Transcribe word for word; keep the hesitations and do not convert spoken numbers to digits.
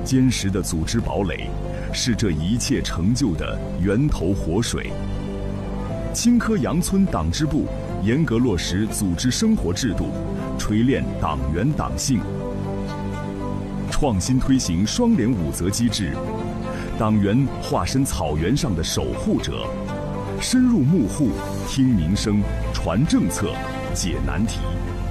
坚实的组织堡垒，是这一切成就的源头活水。青稞杨村党支部严格落实组织生活制度，锤炼党员党性，创新推行双联五责机制，党员化身草原上的守护者，深入幕户，听民声，传政策，解难题。